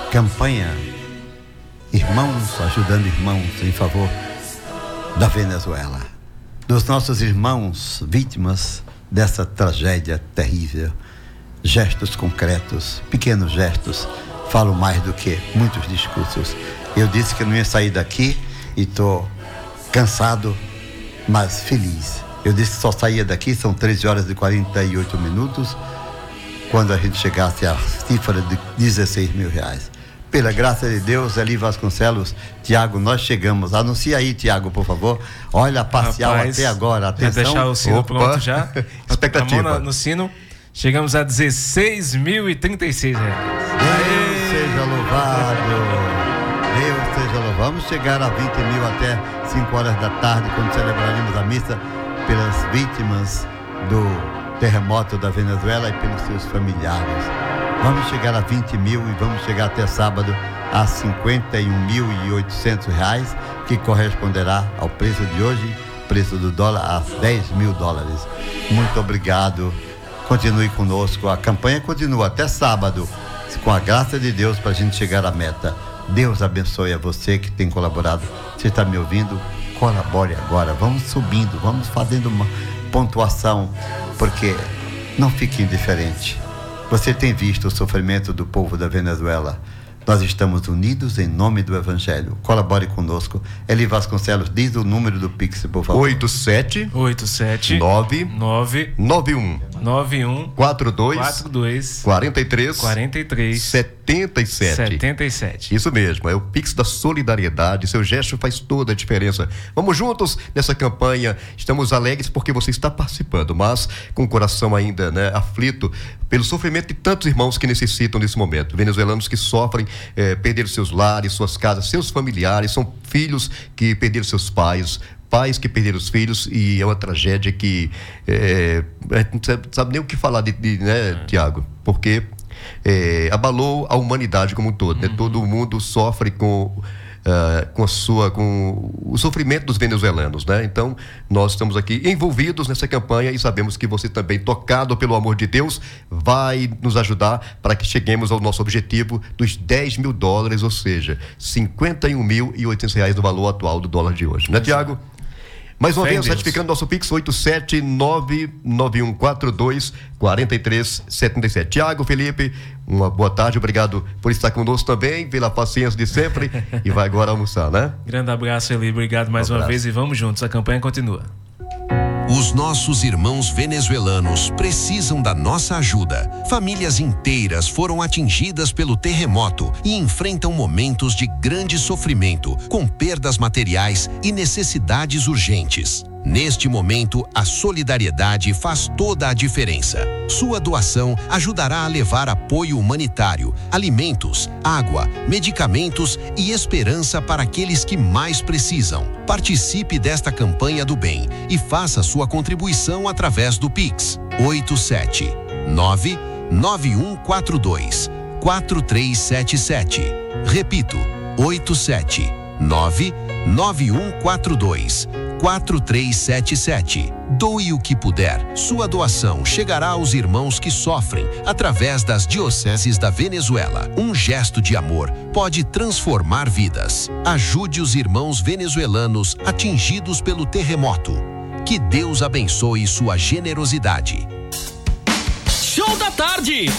campanha Irmãos Ajudando Irmãos em favor da Venezuela, dos nossos irmãos vítimas dessa tragédia terrível. Gestos concretos, pequenos gestos, falam mais do que muitos discursos. Eu disse que eu não ia sair daqui e estou cansado, mas feliz. Eu disse que só saía daqui, são 13 horas e 48 minutos, quando a gente chegasse à cifra de 16 mil reais. Pela graça de Deus, Eli Vasconcelos, Tiago, nós chegamos. Anuncia aí, Tiago, por favor. Olha a parcial. Rapaz, até agora. Atenção. Já deixar o sino pronto já. Expectativa. No sino, chegamos a 16.036 reais. Deus seja louvado. Deus seja louvado. Vamos chegar a 20 mil até 5 horas da tarde, quando celebraremos a missa pelas vítimas do terremoto da Venezuela e pelos seus familiares. Vamos chegar a 20 mil e vamos chegar até sábado a 51.800 reais, que corresponderá ao preço de hoje, preço do dólar, a 10 mil dólares. Muito obrigado. Continue conosco. A campanha continua até sábado, com a graça de Deus, para a gente chegar à meta. Deus abençoe a você que tem colaborado. Você está me ouvindo? Colabore agora. Vamos subindo, vamos fazendo uma pontuação, porque não fique indiferente. Você tem visto o sofrimento do povo da Venezuela. Nós estamos unidos em nome do Evangelho. Colabore conosco. Eli Vasconcelos, diz o número do Pix, por favor. 87 9 91 42 43 77. Isso mesmo, é o Pix da solidariedade. Seu gesto faz toda a diferença. Vamos juntos nessa campanha. Estamos alegres porque você está participando, mas com o coração ainda, aflito pelo sofrimento de tantos irmãos que necessitam nesse momento. Venezuelanos que sofrem, perderam seus lares, suas casas, seus familiares, são filhos que perderam seus pais que perderam os filhos, e é uma tragédia que não sabe nem o que falar Tiago, porque abalou a humanidade como um todo, Todo mundo sofre com o sofrimento dos venezuelanos, Então, nós estamos aqui envolvidos nessa campanha e sabemos que você também, tocado pelo amor de Deus, vai nos ajudar para que cheguemos ao nosso objetivo dos 10 mil dólares, ou seja, 51.800 reais do valor atual do dólar de hoje, Tiago? Mais uma vez, certificando nosso Pix, 87991424377. Tiago, Felipe, uma boa tarde, obrigado por estar conosco também, pela paciência de sempre, e vai agora almoçar, Grande abraço, Eli, obrigado mais uma vez e vamos juntos, a campanha continua. Os nossos irmãos venezuelanos precisam da nossa ajuda. Famílias inteiras foram atingidas pelo terremoto e enfrentam momentos de grande sofrimento, com perdas materiais e necessidades urgentes. Neste momento, a solidariedade faz toda a diferença. Sua doação ajudará a levar apoio humanitário, alimentos, água, medicamentos e esperança para aqueles que mais precisam. Participe desta campanha do bem e faça sua contribuição através do Pix 87991424377. Repito, 87991424377. Doe o que puder. Sua doação chegará aos irmãos que sofrem através das dioceses da Venezuela. Um gesto de amor pode transformar vidas. Ajude os irmãos venezuelanos atingidos pelo terremoto. Que Deus abençoe sua generosidade. Show da tarde!